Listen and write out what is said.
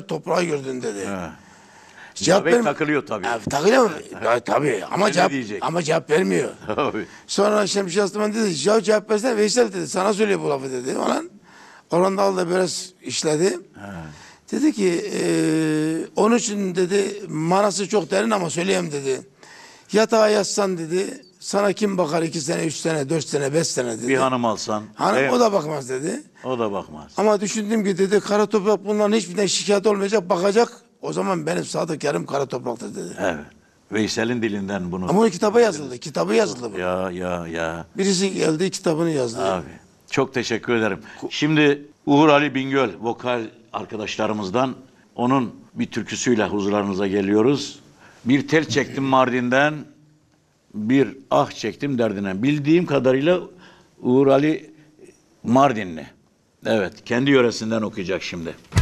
toprağı gördün dedi. He. Cevap Bey vermiyor. takılıyor tabii. Takılıyor mu? Ya, tabii ama Ne cevap, diyecek? ama cevap vermiyor. Tabii. Sonra Şemsi Aslıman dedi, ya cevap versene Veysel dedi, sana söylüyor bu lafı dedi falan. Orhan Dal da biraz işledi. Dedi ki, onun için dedi, manası çok derin ama söyleyeyim dedi. Yatağa yatsan dedi, sana kim bakar 2 sene, 3 sene, 4 sene, 5 sene dedi. Bir hanım alsan. Hanım o da bakmaz dedi. O da bakmaz. Ama düşündüm ki dedi, kara toprak bunların hiçbirinden şikayet olmayacak, bakacak. O zaman benim sadıklarım kara topraktır dedi. Evet. Veysel'in dilinden bunu. Ama o kitaba yazıldı. Kitabı yazıldı bu. Ya. Birisi geldi kitabını yazdı. Abi çok teşekkür ederim. Şimdi Uğur Ali Bingöl vokal arkadaşlarımızdan onun bir türküsüyle huzurlarınıza geliyoruz. Bir tel çektim Mardin'den, bir ah çektim derdine. Bildiğim kadarıyla Uğur Ali Mardinli. Evet, kendi yöresinden okuyacak şimdi.